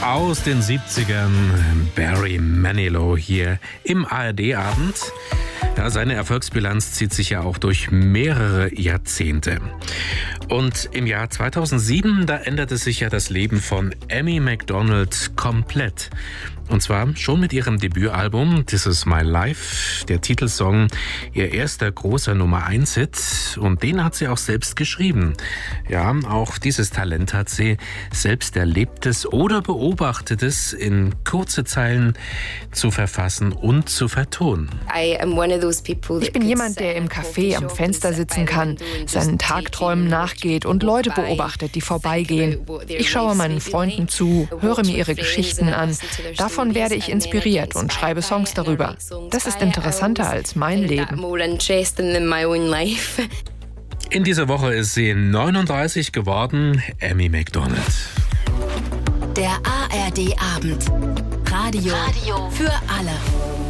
aus den 70ern. Barry Manilow hier im ARD-Abend. Ja, seine Erfolgsbilanz zieht sich ja auch durch mehrere Jahrzehnte. Und im Jahr 2007, da änderte sich ja das Leben von Amy Macdonald komplett. Und zwar schon mit ihrem Debütalbum This Is My Life, der Titelsong, ihr erster großer Nummer-1-Hit. Und den hat sie auch selbst geschrieben. Ja, auch dieses Talent hat sie, selbst Erlebtes oder Beobachtetes in kurze Zeilen zu verfassen und zu vertonen. Ich bin jemand, der im Café am Fenster sitzen kann, seinen Tagträumen nachgeht und Leute beobachtet, die vorbeigehen. Ich schaue meinen Freunden zu, höre mir ihre Geschichten an. Davon werde ich inspiriert und schreibe Songs darüber. Das ist interessanter als mein Leben. In dieser Woche ist sie 39 geworden, Amy Macdonald. Der ARD-Abend. Radio für alle.